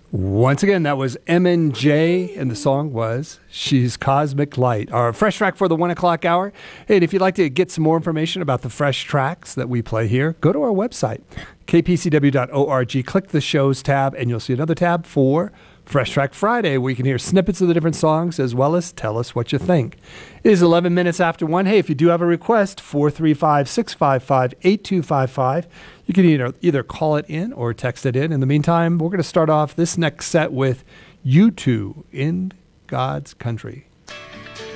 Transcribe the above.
Once again, that was M&J, and the song was She's Cosmic Light. Our Fresh Track for the 1 o'clock hour. And if you'd like to get some more information about the Fresh Tracks that we play here, go to our website, kpcw.org. Click the Shows tab, and you'll see another tab for Fresh Track Friday, where you can hear snippets of the different songs, as well as tell us what you think. It is 11 minutes after 1. Hey, if you do have a request, 435-655-8255. You can either call it in or text it in. In the meantime, we're going to start off this next set with U2 in God's Country.